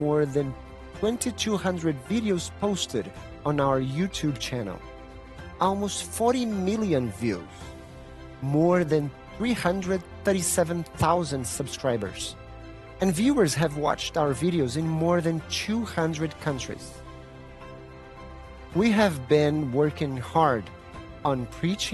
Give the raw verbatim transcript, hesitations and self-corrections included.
more than twenty-two hundred videos posted on our YouTube channel, almost forty million views, more than three hundred thirty-seven thousand subscribers, and viewers have watched our videos in more than two hundred countries. We have been working hard on preaching